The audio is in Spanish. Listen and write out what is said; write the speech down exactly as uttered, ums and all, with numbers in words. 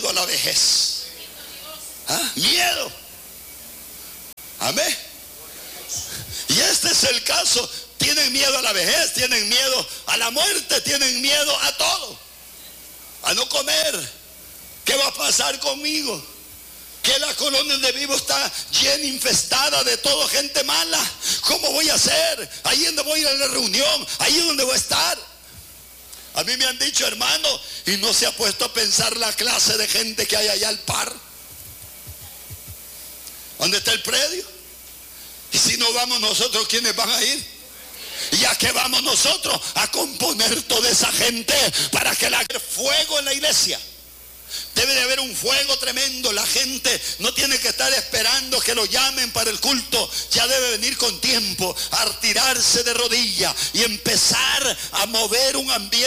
miedo a la vejez. ¿Ah? Miedo. Amén. Y este es el caso. Tienen miedo a la vejez, tienen miedo a la muerte, tienen miedo a todo. A no comer. ¿Qué va a pasar conmigo? Que la colonia donde vivo está llena, infestada de todo, gente mala. ¿Cómo voy a hacer? Ahí donde voy a ir a la reunión, ahí es donde voy a estar. A mí me han dicho, hermano, y no se ha puesto a pensar la clase de gente que hay allá al par. ¿Dónde está el predio? Y si no vamos nosotros, ¿quiénes van a ir? ¿Y a qué vamos nosotros? A componer toda esa gente para que la fuego en la iglesia. Debe de haber un fuego tremendo. La gente no tiene que estar esperando que lo llamen para el culto. Ya debe venir con tiempo a tirarse de rodillas y empezar a mover un ambiente